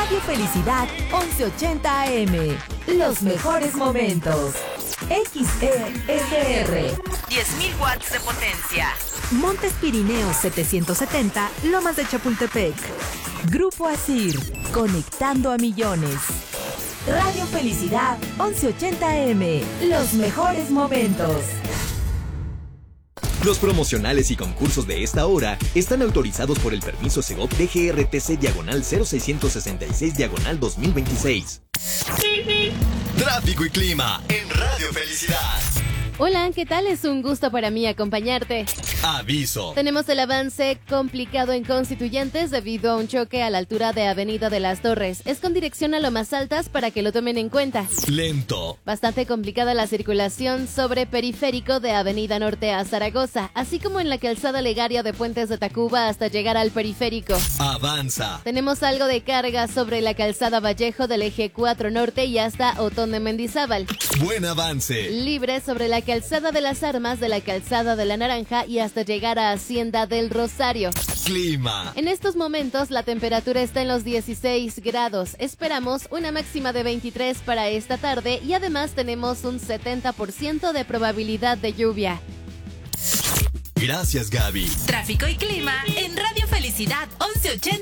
Radio Felicidad 1180 AM. Los mejores momentos. XESR. 10.000 watts de potencia. Montes Pirineos 770, Lomas de Chapultepec. Grupo Asir, conectando a millones. Radio Felicidad 1180 AM. Los mejores momentos. Los promocionales y concursos de esta hora están autorizados por el permiso Segov DGRTC/00666/2026. Tráfico y clima en Radio Felicidad. Hola, ¿qué tal? Es un gusto para mí acompañarte. Aviso. Tenemos el avance complicado en Constituyentes debido a un choque a la altura de Avenida de las Torres. Es con dirección a Lomas Altas para que lo tomen en cuenta. Lento. Bastante complicada la circulación sobre Periférico de Avenida Norte a Zaragoza, así como en la calzada Legaria de Puentes de Tacuba hasta llegar al Periférico. Avanza. Tenemos algo de carga sobre la calzada Vallejo del eje 4 Norte y hasta Otón de Mendizábal. Buen avance. Libre sobre la calzada de las Armas de la calzada de la Naranja y hasta llegar a Hacienda del Rosario. Clima. En estos momentos la temperatura está en los 16 grados. Esperamos una máxima de 23 para esta tarde y además tenemos un 70% de probabilidad de lluvia. Gracias, Gaby. Tráfico y clima en Radio Felicidad 1180